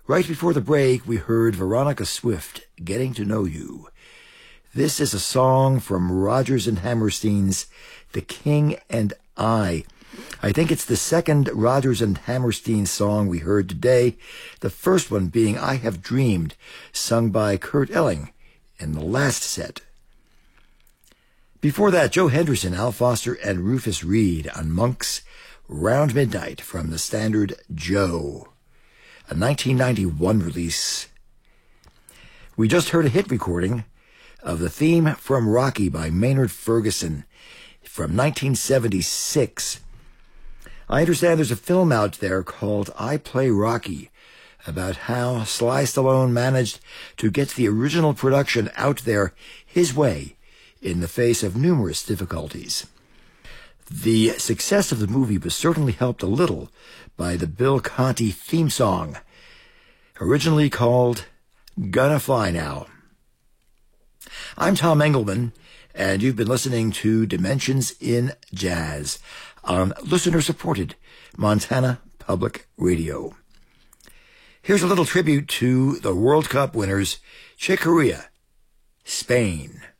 Right before the break, we heard Veronica Swift, Getting to Know You. This is a song from Rodgers and Hammerstein's The King and I. I think it's the second Rodgers and Hammerstein song we heard today, the first one being I Have Dreamed, sung by Kurt Elling in the last set. Before that, Joe Henderson, Al Foster, and Rufus Reid on Monk's Round Midnight from the standard Joe, a 1991 release. We just heard a hit recording of the theme from Rocky by Maynard Ferguson from 1976. I understand there's a film out there called I Play Rocky about how Sly Stallone managed to get the original production out there his way in the face of numerous difficulties. The success of the movie was certainly helped a little by the Bill Conti theme song, originally called Gonna Fly Now. I'm Tom Engelman, and you've been listening to Dimensions in Jazz on listener-supported Montana Public Radio. Here's a little tribute to the World Cup winners, Chick Corea, Spain.